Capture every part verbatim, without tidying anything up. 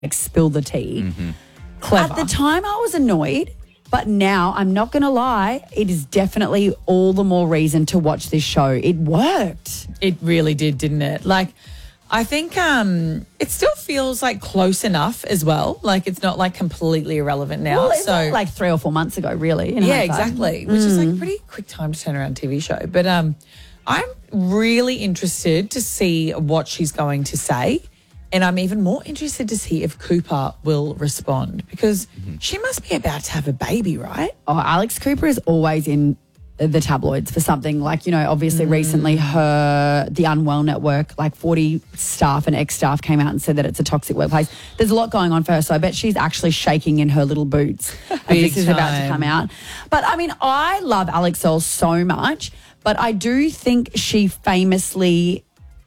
spill the tea. Mm-hmm. Clever. At the time, I was annoyed, but now I'm not going to lie. It is definitely all the more reason to watch this show. It worked. It really did, didn't it? Like, I think um, it still feels like close enough as well. Like, it's not like completely irrelevant now. Well, it so was like three or four months ago, really. in yeah, hindsight. exactly. Which is like a pretty quick time to turn around a T V show. But um, I'm really interested to see what she's going to say. And I'm even more interested to see if Cooper will respond because mm-hmm. she must be about to have a baby, right? Oh, Alex Cooper is always in the tabloids for something like, you know, obviously mm. recently her, the Unwell Network, like forty staff and ex-staff came out and said that it's a toxic workplace. There's a lot going on for her, so I bet she's actually shaking in her little boots as this is about to come out. But, I mean, I love Alex Earle so much, but I do think she famously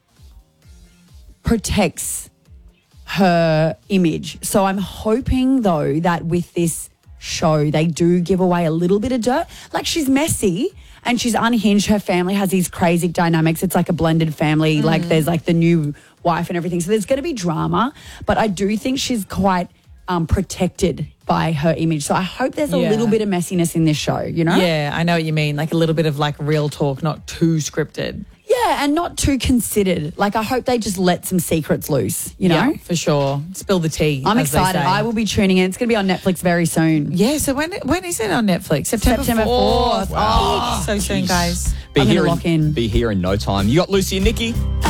protects her image. So I'm hoping, though, that with this show they do give away a little bit of dirt. Like, she's messy and she's unhinged. Her family has these crazy dynamics. It's like a blended family. Mm. Like, there's like the new wife and everything. So there's going to be drama, but I do think she's quite um, protected by her image. So I hope there's a yeah. little bit of messiness in this show, you know? Yeah, I know what you mean. Like a little bit of like real talk, not too scripted. Yeah, and not too considered. Like, I hope they just let some secrets loose, you know? Yeah, for sure. Spill the tea. I'm excited. I will be tuning in. It's going to be on Netflix very soon. Yeah, so when when is it on Netflix? September, September fourth. Wow. Oh, so geez. soon, guys. Be I'm here going to lock in. Be here in no time. You got Lucy and Nikki.